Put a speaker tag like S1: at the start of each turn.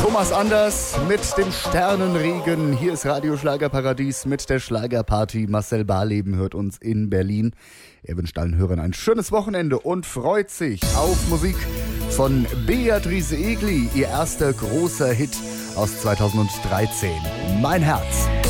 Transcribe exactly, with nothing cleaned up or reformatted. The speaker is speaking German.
S1: Thomas Anders mit dem Sternenregen. Hier ist Radio Schlagerparadies mit der Schlagerparty. Marcel Barleben hört uns in Berlin. Er wünscht allen Hörern ein schönes Wochenende und freut sich auf Musik von Beatrice Egli. Ihr erster großer Hit aus zweitausenddreizehn. Mein Herz.